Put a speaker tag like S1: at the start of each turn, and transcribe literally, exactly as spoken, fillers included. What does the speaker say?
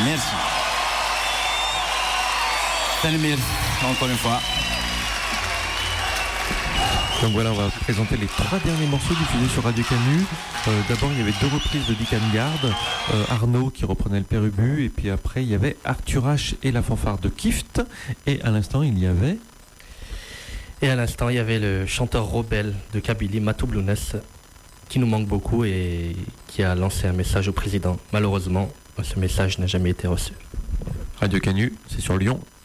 S1: Merci. Tanamir, encore une fois.
S2: Donc voilà, on va présenter les trois derniers morceaux diffusés sur Radio Canu. Euh, d'abord, il y avait deux reprises de Dick Gard, euh, Arnaud qui reprenait le Père Ubu, et puis après, il y avait Arthur H et la fanfare de Kift. Et à l'instant, il y avait...
S3: Et à l'instant, il y avait le chanteur rebelle de Kabylie, Matou Blounès, qui nous manque beaucoup et qui a lancé un message au président. Malheureusement, ce message n'a jamais été reçu.
S2: Radio Canu, c'est sur Lyon